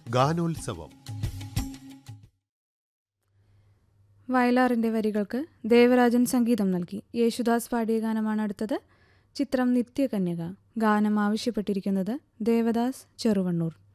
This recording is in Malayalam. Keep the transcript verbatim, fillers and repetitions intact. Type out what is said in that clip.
ഗാനോത്സവം. വയലാറിൻ്റെ വരികൾക്ക് ദേവരാജൻ സംഗീതം നൽകി. യേശുദാസ് പാടിയ ഗാനമാണ് അടുത്തത്. ചിത്രം നിത്യകന്യക. ഗാനം ആവശ്യപ്പെട്ടിരിക്കുന്നത് ദേവദാസ്, ചെറുവണ്ണൂർ.